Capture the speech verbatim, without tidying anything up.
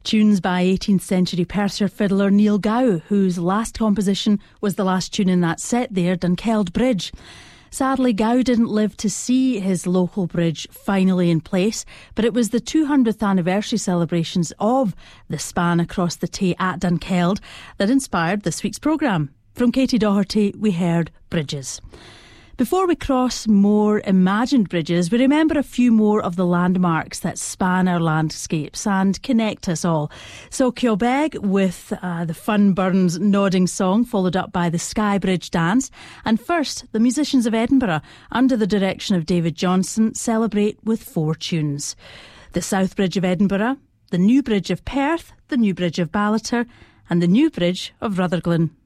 Tunes by eighteenth century Perthshire fiddler Neil Gow, whose last composition was the last tune in that set there, Dunkeld Bridge. Sadly, Gow didn't live to see his local bridge finally in place, but it was the two hundredth anniversary celebrations of the span across the Tay at Dunkeld that inspired this week's programme. From Katie Doherty, we heard Bridges. Before we cross more imagined bridges, we remember a few more of the landmarks that span our landscapes and connect us all. So Keobeg with uh, the Fun Burns Nodding Song, followed up by the Skye Bridge Dance. And first, the musicians of Edinburgh, under the direction of David Johnson, celebrate with four tunes. The South Bridge of Edinburgh, the New Bridge of Perth, the New Bridge of Ballater, and the New Bridge of Rutherglen.